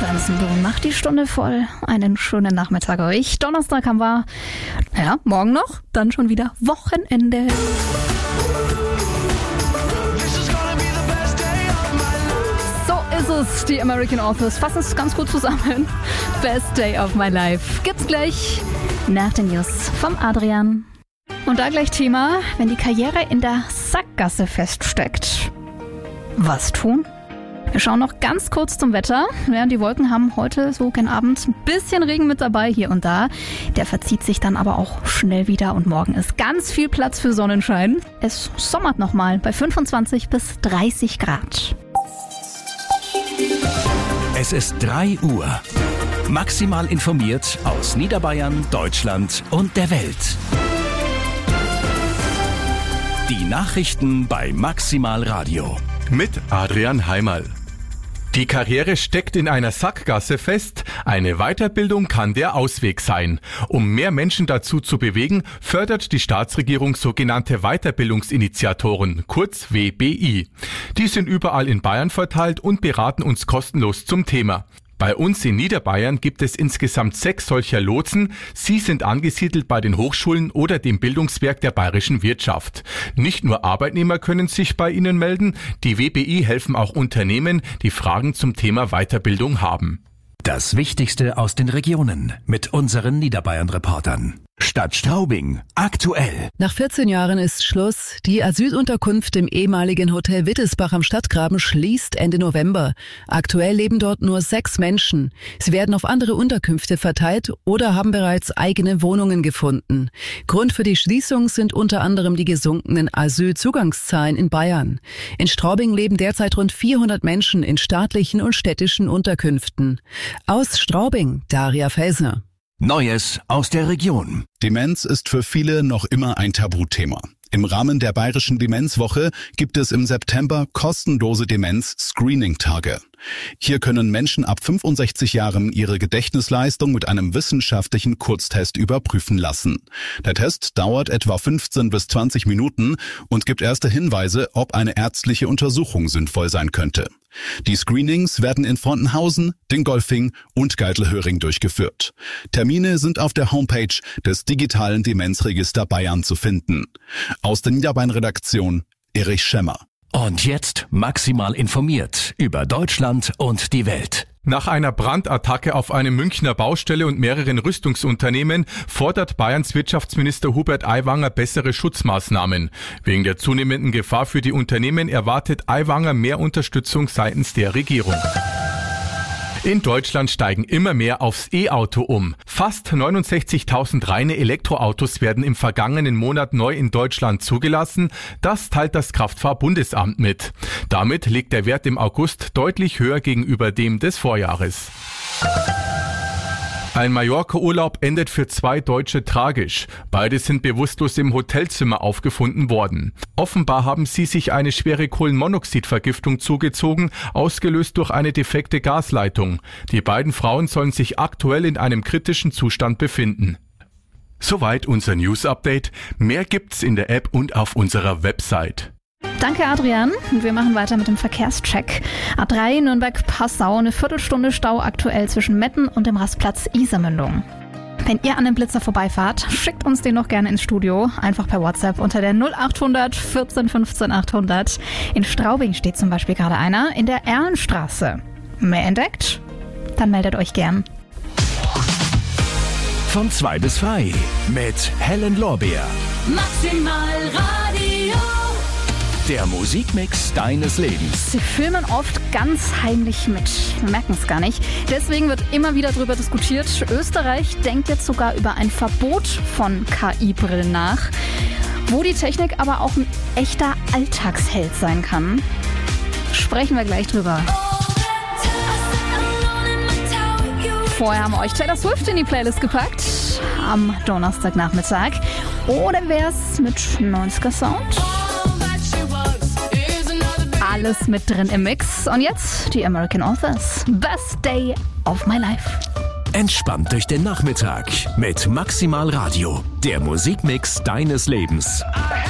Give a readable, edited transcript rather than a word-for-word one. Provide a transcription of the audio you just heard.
Johnson macht die Stunde voll. Einen schönen Nachmittag euch. Donnerstag haben wir, morgen noch, dann schon wieder Wochenende. So ist es. Die American Authors fassen es ganz gut zusammen. Best Day of My Life gibt's gleich nach den News vom Adrian. Und da gleich Thema, wenn die Karriere in der Sackgasse feststeckt. Was tun? Wir schauen noch ganz kurz zum Wetter. Ja, die Wolken haben heute so gegen Abend ein bisschen Regen mit dabei, hier und da. Der verzieht sich dann aber auch schnell wieder und morgen ist ganz viel Platz für Sonnenschein. Es sommert nochmal bei 25 bis 30 Grad. Es ist 3 Uhr. Maximal informiert aus Niederbayern, Deutschland und der Welt. Die Nachrichten bei Maximal Radio. Mit Adrian Heimerl. Die Karriere steckt in einer Sackgasse fest. Eine Weiterbildung kann der Ausweg sein. Um mehr Menschen dazu zu bewegen, fördert die Staatsregierung sogenannte Weiterbildungsinitiatoren, kurz WBI. Die sind überall in Bayern verteilt und beraten uns kostenlos zum Thema. Bei uns in Niederbayern gibt es insgesamt 6 solcher Lotsen. Sie sind angesiedelt bei den Hochschulen oder dem Bildungswerk der bayerischen Wirtschaft. Nicht nur Arbeitnehmer können sich bei ihnen melden, die WBI helfen auch Unternehmen, die Fragen zum Thema Weiterbildung haben. Das Wichtigste aus den Regionen mit unseren Niederbayern-Reportern. Stadt Straubing, aktuell. Nach 14 Jahren ist Schluss. Die Asylunterkunft im ehemaligen Hotel Wittelsbach am Stadtgraben schließt Ende November. Aktuell leben dort nur 6 Menschen. Sie werden auf andere Unterkünfte verteilt oder haben bereits eigene Wohnungen gefunden. Grund für die Schließung sind unter anderem die gesunkenen Asylzugangszahlen in Bayern. In Straubing leben derzeit rund 400 Menschen in staatlichen und städtischen Unterkünften. Aus Straubing, Daria Felsner. Neues aus der Region. Demenz ist für viele noch immer ein Tabuthema. Im Rahmen der Bayerischen Demenzwoche gibt es im September kostenlose Demenz-Screening-Tage. Hier können Menschen ab 65 Jahren ihre Gedächtnisleistung mit einem wissenschaftlichen Kurztest überprüfen lassen. Der Test dauert etwa 15 bis 20 Minuten und gibt erste Hinweise, ob eine ärztliche Untersuchung sinnvoll sein könnte. Die Screenings werden in Frontenhausen, Dingolfing und Geiselhöring durchgeführt. Termine sind auf der Homepage des digitalen Demenzregister Bayern zu finden. Aus der Niederbayern-Redaktion Erich Schemmer. Und jetzt maximal informiert über Deutschland und die Welt. Nach einer Brandattacke auf eine Münchner Baustelle und mehreren Rüstungsunternehmen fordert Bayerns Wirtschaftsminister Hubert Aiwanger bessere Schutzmaßnahmen. Wegen der zunehmenden Gefahr für die Unternehmen erwartet Aiwanger mehr Unterstützung seitens der Regierung. In Deutschland steigen immer mehr aufs E-Auto um. Fast 69.000 reine Elektroautos werden im vergangenen Monat neu in Deutschland zugelassen. Das teilt das Kraftfahrbundesamt mit. Damit liegt der Wert im August deutlich höher gegenüber dem des Vorjahres. Ein Mallorca-Urlaub endet für 2 Deutsche tragisch. Beide sind bewusstlos im Hotelzimmer aufgefunden worden. Offenbar haben sie sich eine schwere Kohlenmonoxidvergiftung zugezogen, ausgelöst durch eine defekte Gasleitung. Die beiden Frauen sollen sich aktuell in einem kritischen Zustand befinden. Soweit unser News-Update. Mehr gibt's in der App und auf unserer Website. Danke, Adrian. Wir machen weiter mit dem Verkehrscheck. A3 Nürnberg-Passau, eine Viertelstunde Stau aktuell zwischen Metten und dem Rastplatz Isermündung. Wenn ihr an dem Blitzer vorbeifahrt, schickt uns den noch gerne ins Studio. Einfach per WhatsApp unter der 0800 14 15 800. In Straubing steht zum Beispiel gerade einer in der Erlenstraße. Mehr entdeckt? Dann meldet euch gern. Von 2 bis 3 mit Helen Lorbeer. Maximal Radio. Der Musikmix deines Lebens. Sie filmen oft ganz heimlich mit. Wir merken es gar nicht. Deswegen wird immer wieder darüber diskutiert. Österreich denkt jetzt sogar über ein Verbot von KI-Brillen nach, wo die Technik aber auch ein echter Alltagsheld sein kann. Sprechen wir gleich drüber. Vorher haben wir euch Taylor Swift in die Playlist gepackt. Am Donnerstagnachmittag. Oder wär's mit 90er Sound? Alles mit drin im Mix. Und jetzt die American Authors. Best Day of My Life. Entspannt durch den Nachmittag mit Maximal Radio. Der Musikmix deines Lebens.